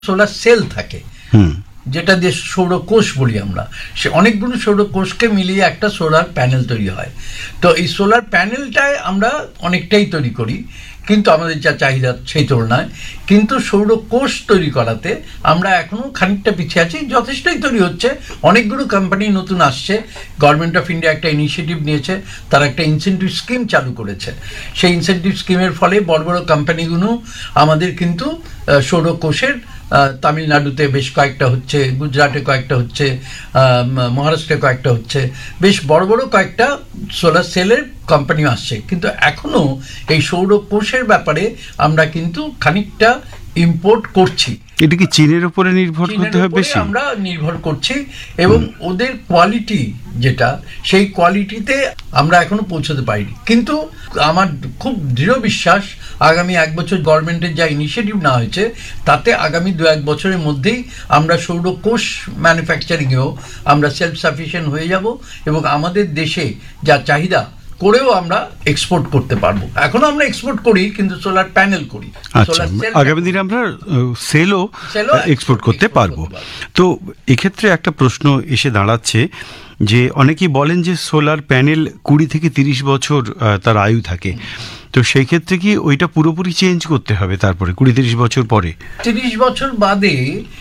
Solar cell থাকে, যেটা দিয়ে সৌরকোষ বলি আমরা, সে অনেকগুলো সৌরকোষকে মিলিয়ে একটা সোলার প্যানেল তৈরি হয়। তো এই সোলার প্যানেলটায় আমরা অনেকটাই তৈরি করি, কিন্তু আমাদের যা চাহিদা সেই তুলনায়, কিন্তু সৌরকোষ তৈরি করাতে আমরা এখনো খানিকটা পিছিয়ে আছি। যথেষ্টই তৈরি হচ্ছে, অনেকগুলো কোম্পানি নতুন আসছে। গভর্নমেন্ট অফ ইন্ডিয়া একটা ইনিশিয়েটিভ নিয়েছে, তারা একটা ইনসেন্টিভ স্কিম চালু করেছে। সেই ইনসেন্টিভ স্কিমের ফলে বড় বড় কোম্পানিগুলো আমাদের কিন্তু সৌরকোষের, তামিলনাড়ুতে বেশ কয়েকটা হচ্ছে, গুজরাটে কয়েকটা হচ্ছে, মহারাষ্ট্রে কয়েকটা হচ্ছে, বেশ বড় বড় কয়েকটা সোলার সেলের কোম্পানি আসছে। কিন্তু এখনো এই সৌরকোষের ব্যাপারে আমরা কিন্তু খানিকটা ইম্পোর্ট করছি। এটা কি চীনের উপরে নির্ভর করতে হবে বেশি? আমরা নির্ভর করছি, এবং ওদের কোয়ালিটি যেটা, সেই কোয়ালিটিতে আমরা এখনো পৌঁছতে পারিনি। কিন্তু আমার খুব দৃঢ় বিশ্বাস, আগামী 1 বছর গভর্নমেন্টের যা ইনিশিয়েটিভ নেওয়া হয়েছে, তাতে আগামী 2-1 বছরের মধ্যেই আমরা সৌরকোষ ম্যানুফ্যাকচারিংয়েও আমরা সেলফ সাফিসিয়েন্ট হয়ে যাব, এবং আমাদের দেশে যা চাহিদা করেও আমরা এক্সপোর্ট করতে পারবো। এখনো আমরা এক্সপোর্ট করি, কিন্তু সোলার প্যানেল করি। আচ্ছা, আগামী দিনে আমরা সেলও এক্সপোর্ট করতে পারবো। তো এক্ষেত্রে একটা প্রশ্ন এসে দাঁড়াচ্ছে যে অনেকেই বলেন যে সোলার প্যানেল 20 থেকে 30 বছর তার আয়ু থাকে, তো সেই ক্ষেত্রে কি ওইটা পুরোপুরি চেঞ্জ করতে হবে তারপরে 20-30 বছর পরে? 30 বছর বাদে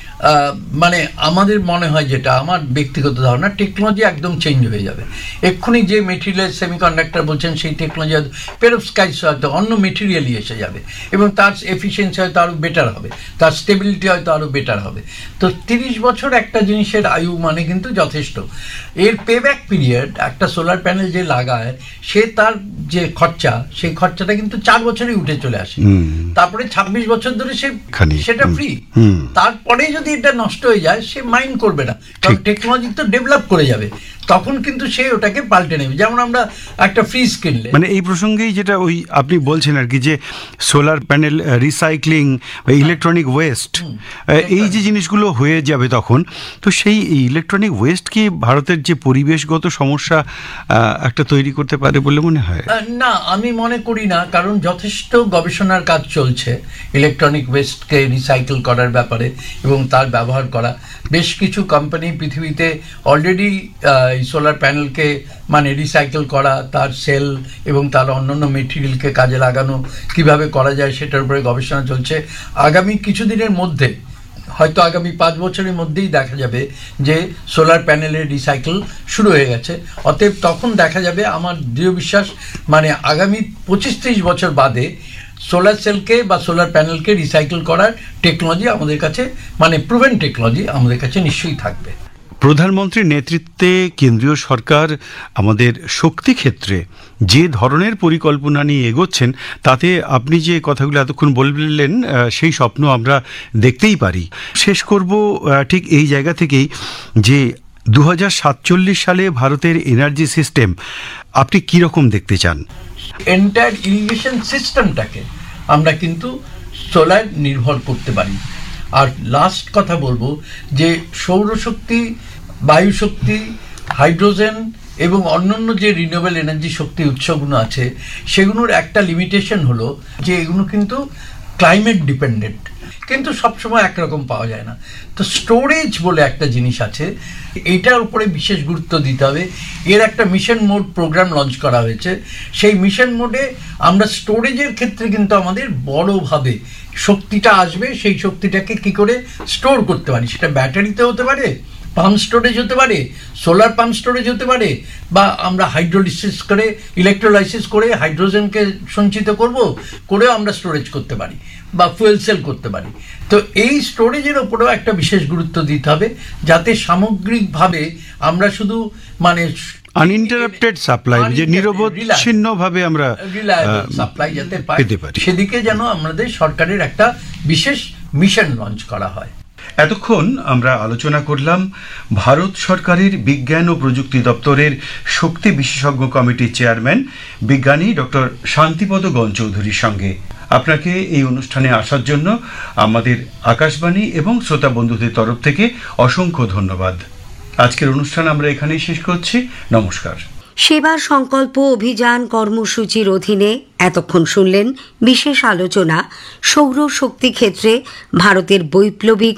মানে আমাদের মনে হয়, যেটা আমার ব্যক্তিগত ধারণা, টেকনোলজি একদম চেঞ্জ হয়ে যাবে। এক্ষুনি যে মেটেরিয়াল সেমিকন্ডাক্টর বলছেন, সেই টেকনোলজি পেরোভস্কাইজ হয়তো অন্য মেটেরিয়ালই এসে যাবে, এবং তার এফিসিয়েন্সি হয়তো আরও বেটার হবে, তার স্টেবিলিটি হয়তো আরও বেটার হবে। তো 30 বছর একটা জিনিসের আয়ু মানে কিন্তু যথেষ্ট। এর পেব্যাক পিরিয়ড, একটা সোলার প্যানেল যে লাগায়, সে তার যে খরচা, সেই খরচাটা কিন্তু 4 বছরেই উঠে চলে আসে। তারপরে 26 বছর ধরে সেটা ফ্রি। তারপরে যদি এটা নষ্ট হয়ে যায়, সে মাইন্ড করবে না, কারণ টেকনোলজি তো ডেভেলপ করে যাবে, তখন কিন্তু সে ওটাকে পাল্টে নেবে। যেমন আমরা একটা ফ্রিজ কিনলে, মানে এই প্রসঙ্গেই যেটা ওই আপনি বলছেন আর কি, যে solar panel recycling, electronic West, এই যে জিনিসগুলো হয়ে যাবে তখন, তো সেই ইলেকট্রনিক ওয়েস্ট কি ভারতের যে পরিবেশগত সমস্যা একটা তৈরি করতে পারে বলে মনে হয়? না, আমি মনে করি না, কারণ যথেষ্ট গবেষণার কাজ চলছে ইলেকট্রনিক ওয়েস্টকে রিসাইকেল করার ব্যাপারে, এবং তার ব্যবহার করা। বেশ কিছু কোম্পানি পৃথিবীতে অলরেডি এই সোলার প্যানেলকে মানে রিসাইকেল করা, তার সেল এবং তার অন্যান্য মেটেরিয়ালকে কাজে লাগানো কিভাবে করা যায়, সেটার উপরে গবেষণা চলছে। আগামী কিছুদিনের মধ্যে, হয়তো আগামী 5 বছরের মধ্যেই দেখা যাবে যে সোলার প্যানেলের রিসাইকেল শুরু হয়ে গেছে। অতএব তখন দেখা যাবে, আমার দৃঢ় বিশ্বাস, মানে আগামী 25-30 বছর বাদে সোলার সেলকে বা সোলার প্যানেলকে রিসাইকেল করার টেকনোলজি আমাদের কাছে, মানে প্রুভেন টেকনোলজি আমাদের কাছে নিশ্চয়ই থাকবে। প্রধানমন্ত্রীর নেতৃত্বে কেন্দ্রীয় সরকার আমাদের শক্তি ক্ষেত্রে যে ধরনের পরিকল্পনা নিয়ে এগোচ্ছেন, তাতে আপনি যে কথাগুলো এতক্ষণ বললেন, সেই স্বপ্ন আমরা দেখতেই পারি। শেষ করব ঠিক এই জায়গা থেকেই, যে 2047 সালে ভারতের এনার্জি সিস্টেম আপনি কীরকম দেখতে চান? এন্টায়ার ইরিগেশন সিস্টেমটাকে আমরা কিন্তু সোলার নির্ভর করতে পারি। আর লাস্ট কথা বলবো যে সৌরশক্তি, বায়ু শক্তি, হাইড্রোজেন এবং অন্যান্য যে রিনিউয়েবল এনার্জি শক্তি উৎসগুলো আছে, সেগুলোর একটা লিমিটেশন হলো যে এগুলো কিন্তু ক্লাইমেট ডিপেন্ডেন্ট, কিন্তু সবসময় একরকম পাওয়া যায় না। তো স্টোরেজ বলে একটা জিনিস আছে, এইটার উপরে বিশেষ গুরুত্ব দিতে হবে। এর একটা মিশন মোড প্রোগ্রাম লঞ্চ করা হয়েছে। সেই মিশন মোডে আমরা স্টোরেজের ক্ষেত্রে কিন্তু আমাদের বড়ভাবে শক্তিটা আসবে, সেই শক্তিটাকে কি করে স্টোর করতে পারি, সেটা ব্যাটারিতে হতে পারে, পাম্প স্টোরেজ হতে পারে, সোলার পাম্প স্টোরেজ হতে পারে, বা আমরা হাইড্রোলিসিস করে, ইলেকট্রোলাইসিস করে হাইড্রোজেনকে সঞ্চিত করেও আমরা স্টোরেজ করতে পারি, বা ফুয়েল সেল করতে পারি। তো এই স্টোরেজের ওপরেও একটা বিশেষ গুরুত্ব দিতে হবে, যাতে সামগ্রিকভাবে আমরা শুধু মানে আনইন্টারাপ্টেড সাপ্লাই, যে নিরবচ্ছিন্নভাবে আমরা রিলায়েবল সাপ্লাই যাতে পাই, সেদিকে যেন আমাদের সরকারের একটা বিশেষ মিশন লঞ্চ করা হয়। এতক্ষণ আমরা আলোচনা করলাম ভারত সরকারের বিজ্ঞান ও প্রযুক্তি দপ্তরের শক্তি বিশেষজ্ঞ কমিটির চেয়ারম্যান বিজ্ঞানী ডক্টর শান্তিপদ গণ চৌধুরীর সঙ্গে। আপনাকে এই অনুষ্ঠানে আসার জন্য আমাদের আকাশবাণী এবং শ্রোতা বন্ধুদের তরফ থেকে অসংখ্য ধন্যবাদ। আজকের অনুষ্ঠান আমরা এখানেই শেষ করছি। নমস্কার। সেবা সংকল্প অভিযান কর্মসূচির অধীনে এতক্ষণ শুনলেন বিশেষ আলোচনা সৌরশক্তি ক্ষেত্রে ভারতের বৈপ্লবিক